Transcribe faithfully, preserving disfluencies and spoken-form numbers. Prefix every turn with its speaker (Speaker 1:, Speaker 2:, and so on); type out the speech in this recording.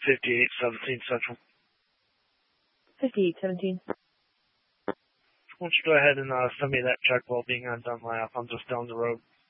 Speaker 1: fifty-eight seventeen Central.
Speaker 2: fifty-eight seventeen.
Speaker 1: Why don't you go ahead and uh, send me that check while being on Dunlap? I'm just down the road.